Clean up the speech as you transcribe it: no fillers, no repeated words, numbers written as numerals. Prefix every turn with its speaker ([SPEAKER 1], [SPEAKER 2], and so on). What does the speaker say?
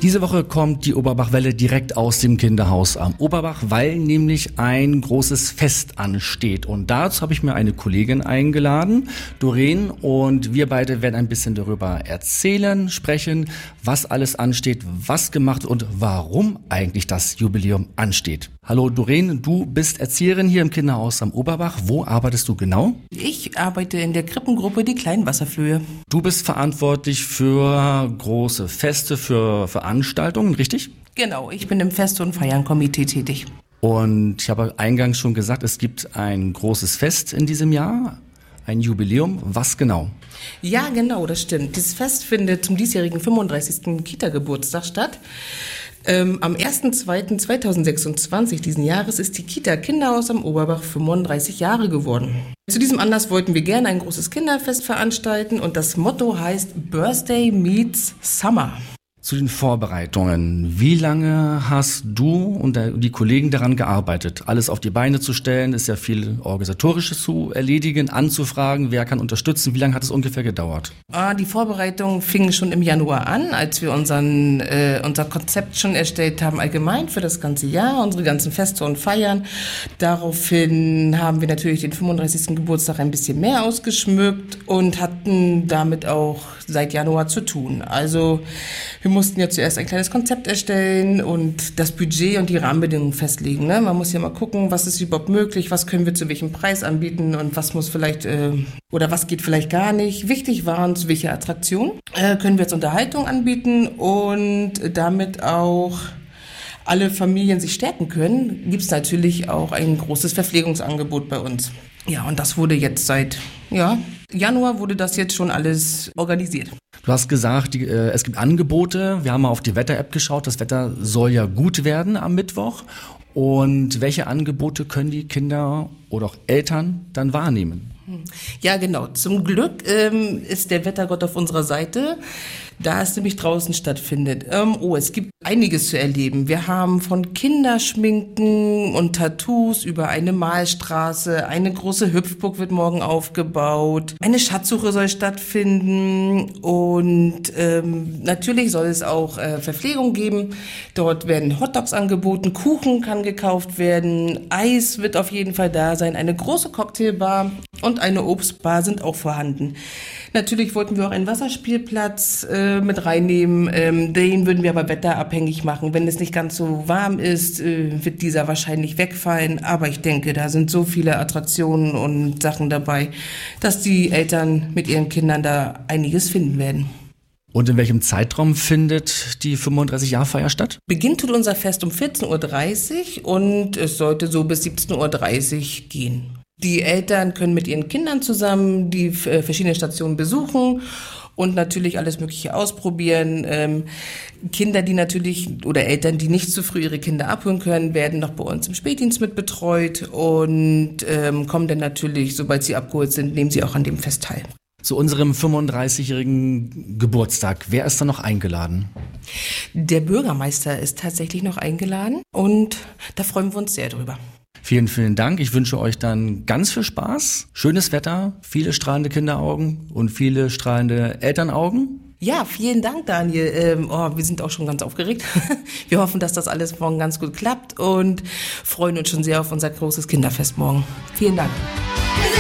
[SPEAKER 1] Diese Woche kommt die Oberbachwelle direkt aus dem Kinderhaus am Oberbach, weil nämlich ein großes Fest ansteht. Und dazu habe ich mir eine Kollegin eingeladen, Doreen, und wir beide werden ein bisschen darüber erzählen, sprechen, was alles ansteht, was gemacht und warum eigentlich das Jubiläum ansteht. Hallo Doreen, du bist Erzieherin hier im Kinderhaus am Oberbach. Wo arbeitest du genau?
[SPEAKER 2] Ich arbeite in der Krippengruppe Die kleinen Wasserflöhe.
[SPEAKER 1] Du bist verantwortlich für große Feste, für Veranstaltungen, richtig?
[SPEAKER 2] Genau, ich bin im Feste- und Feiernkomitee tätig.
[SPEAKER 1] Und ich habe eingangs schon gesagt, es gibt ein großes Fest in diesem Jahr, ein Jubiläum. Was genau?
[SPEAKER 2] Ja, genau, das stimmt. Dieses Fest findet zum diesjährigen 35. Kita-Geburtstag statt. Am 1.2.2026 diesen Jahres ist die Kita Kinderhaus am Oberbach 35 Jahre geworden. Zu diesem Anlass wollten wir gerne ein großes Kinderfest veranstalten und das Motto heißt Birthday meets Summer.
[SPEAKER 1] Zu den Vorbereitungen. Wie lange hast du und die Kollegen daran gearbeitet, alles auf die Beine zu stellen? Ist ja viel Organisatorisches zu erledigen, anzufragen, wer kann unterstützen? Wie lange hat es ungefähr gedauert?
[SPEAKER 2] Die Vorbereitungen fingen schon im Januar an, als wir unser Konzept schon erstellt haben, allgemein für das ganze Jahr, unsere ganzen Feste und Feiern. Daraufhin haben wir natürlich den 35. Geburtstag ein bisschen mehr ausgeschmückt und hatten damit auch seit Januar zu tun. Also wir mussten ja zuerst ein kleines Konzept erstellen und das Budget und die Rahmenbedingungen festlegen. Ne? Man muss ja mal gucken, was ist überhaupt möglich, was können wir zu welchem Preis anbieten und was muss vielleicht oder was geht vielleicht gar nicht. Wichtig war uns, welche Attraktion können wir als Unterhaltung anbieten und damit auch alle Familien sich stärken können, gibt es natürlich auch ein großes Verpflegungsangebot bei uns. Ja, und das wurde jetzt seit Januar wurde das jetzt schon alles organisiert.
[SPEAKER 1] Du hast gesagt, es gibt Angebote. Wir haben mal auf die Wetter-App geschaut. Das Wetter soll ja gut werden am Mittwoch. Und welche Angebote können die Kinder oder auch Eltern dann wahrnehmen?
[SPEAKER 2] Ja, genau. Zum Glück ist der Wettergott auf unserer Seite, da es nämlich draußen stattfindet. Es gibt einiges zu erleben. Wir haben von Kinderschminken und Tattoos über eine Malstraße, eine große Hüpfburg wird morgen aufgebaut, eine Schatzsuche soll stattfinden und natürlich soll es auch Verpflegung geben. Dort werden Hotdogs angeboten, Kuchen kann gekauft werden, Eis wird auf jeden Fall da sein, eine große Cocktailbar und eine Obstbar sind auch vorhanden. Natürlich wollten wir auch einen Wasserspielplatz mit reinnehmen. Den würden wir aber wetterabhängig machen. Wenn es nicht ganz so warm ist, wird dieser wahrscheinlich wegfallen. Aber ich denke, da sind so viele Attraktionen und Sachen dabei, dass die Eltern mit ihren Kindern da einiges finden werden.
[SPEAKER 1] Und in welchem Zeitraum findet die 35-Jahr-Feier statt?
[SPEAKER 2] Beginnt tut unser Fest um 14.30 Uhr und es sollte so bis 17.30 Uhr gehen. Die Eltern können mit ihren Kindern zusammen die verschiedenen Stationen besuchen und natürlich alles Mögliche ausprobieren. Kinder, die natürlich oder Eltern, die nicht zu früh ihre Kinder abholen können, werden noch bei uns im Spätdienst mit betreut und kommen dann natürlich, sobald sie abgeholt sind, nehmen sie auch an dem Fest teil.
[SPEAKER 1] Zu unserem 35-jährigen Geburtstag, wer ist da noch eingeladen?
[SPEAKER 2] Der Bürgermeister ist tatsächlich noch eingeladen und da freuen wir uns sehr drüber.
[SPEAKER 1] Vielen, vielen Dank. Ich wünsche euch dann ganz viel Spaß, schönes Wetter, viele strahlende Kinderaugen und viele strahlende Elternaugen.
[SPEAKER 2] Ja, vielen Dank, Daniel. Wir sind auch schon ganz aufgeregt. Wir hoffen, dass das alles morgen ganz gut klappt und freuen uns schon sehr auf unser großes Kinderfest morgen. Vielen Dank.